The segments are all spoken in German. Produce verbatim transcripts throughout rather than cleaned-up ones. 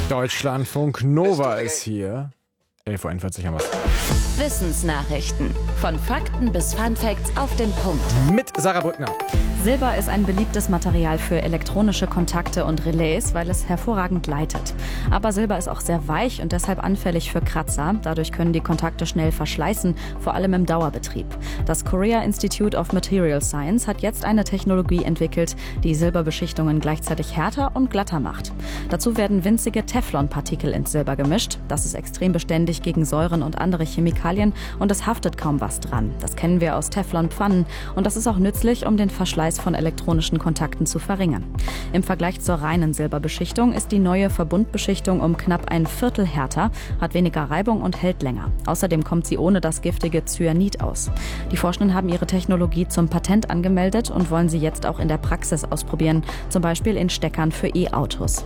Deutschlandfunk Nova ist hier. elf Uhr einundvierzig haben wir's. Wissensnachrichten. Von Fakten bis Funfacts auf den Punkt. Mit Sarah Brückner. Silber ist ein beliebtes Material für elektronische Kontakte und Relais, weil es hervorragend leitet. Aber Silber ist auch sehr weich und deshalb anfällig für Kratzer. Dadurch können die Kontakte schnell verschleißen, vor allem im Dauerbetrieb. Das Korea Institute of Material Science hat jetzt eine Technologie entwickelt, die Silberbeschichtungen gleichzeitig härter und glatter macht. Dazu werden winzige Teflonpartikel ins Silber gemischt. Das ist extrem beständig gegen Säuren und andere Chemikalien und es haftet kaum was dran. Das kennen wir aus Teflonpfannen und das ist auch nützlich, um den Verschleiß von elektronischen Kontakten zu verringern. Im Vergleich zur reinen Silberbeschichtung ist die neue Verbundbeschichtung um knapp ein Viertel härter, hat weniger Reibung und hält länger. Außerdem kommt sie ohne das giftige Cyanid aus. Die Forschenden haben ihre Technologie zum Patent angemeldet und wollen sie jetzt auch in der Praxis ausprobieren, zum Beispiel in Steckern für E-Autos.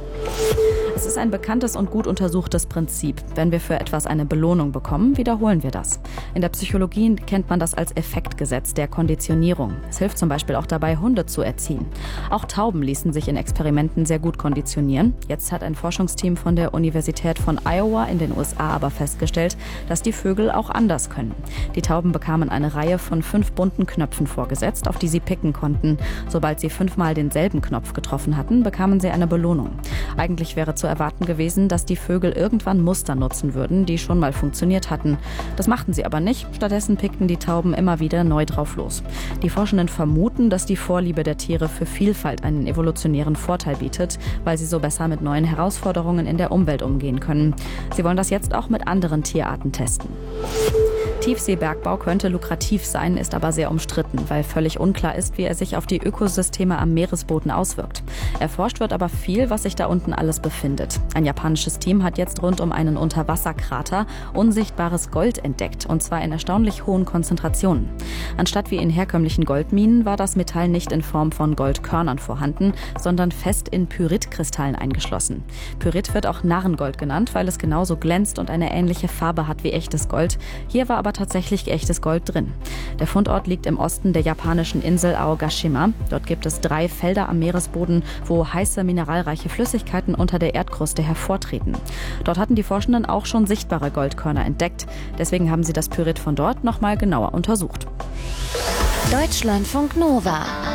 Es ist ein bekanntes und gut untersuchtes Prinzip. Wenn wir für etwas eine Belohnung bekommen, wiederholen wir das. In der Psychologie kennt man das als Effektgesetz der Konditionierung. Es hilft zum Beispiel auch dabei, Hunde zu erziehen. Auch Tauben ließen sich in Experimenten sehr gut konditionieren. Jetzt hat ein Forschungsteam von der Universität von Iowa in den U S A aber festgestellt, dass die Vögel auch anders können. Die Tauben bekamen eine Reihe von fünf bunten Knöpfen vorgesetzt, auf die sie picken konnten. Sobald sie fünfmal denselben Knopf getroffen hatten, bekamen sie eine Belohnung. Eigentlich wäre zu erwarten gewesen, dass die Vögel irgendwann Muster nutzen würden, die schon mal funktioniert hatten. Das machten sie aber nicht. Stattdessen pickten die Tauben immer wieder neu drauf los. Die Forschenden vermuten, dass die Vorliebe der Tiere für Vielfalt einen evolutionären Vorteil bietet, weil sie so besser mit neuen Herausforderungen in der Umwelt umgehen können. Sie wollen das jetzt auch mit anderen Tierarten testen. Tiefseebergbau könnte lukrativ sein, ist aber sehr umstritten, weil völlig unklar ist, wie er sich auf die Ökosysteme am Meeresboden auswirkt. Erforscht wird aber viel, was sich da unten alles befindet. Ein japanisches Team hat jetzt rund um einen Unterwasserkrater unsichtbares Gold entdeckt, und zwar in erstaunlich hohen Konzentrationen. Anstatt wie in herkömmlichen Goldminen war das Metall nicht in Form von Goldkörnern vorhanden, sondern fest in Pyritkristallen eingeschlossen. Pyrit wird auch Narrengold genannt, weil es genauso glänzt und eine ähnliche Farbe hat wie echtes Gold. Hier war aber tatsächlich echtes Gold drin. Der Fundort liegt im Osten der japanischen Insel Aogashima. Dort gibt es drei Felder am Meeresboden, wo heiße mineralreiche Flüssigkeiten unter der Erdkruste hervortreten. Dort hatten die Forschenden auch schon sichtbare Goldkörner entdeckt. Deswegen haben sie das Pyrit von dort nochmal genauer untersucht. Deutschlandfunk Nova.